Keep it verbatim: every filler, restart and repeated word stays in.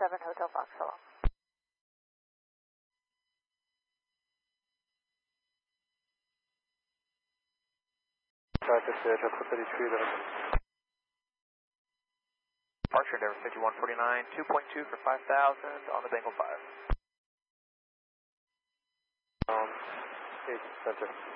seven Hotel Foxtrot. Right, this is Delta thirty-three, Departure Endeavour fifty-one forty-nine, two point two for five thousand on the Bengal five. Um, eight center.